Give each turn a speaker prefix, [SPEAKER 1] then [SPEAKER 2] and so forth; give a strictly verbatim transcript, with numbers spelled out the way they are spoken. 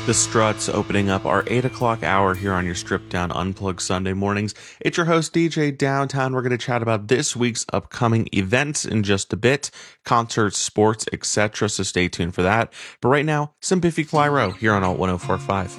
[SPEAKER 1] The Struts opening up our eight o'clock hour here on your Stripped Down Unplugged Sunday mornings. It's your host, D J Downtown. We're going to chat about this week's upcoming events in just a bit, concerts, sports, et cetera. So stay tuned for that. But right now, some Biffy Clyro here on Alt one oh four point five.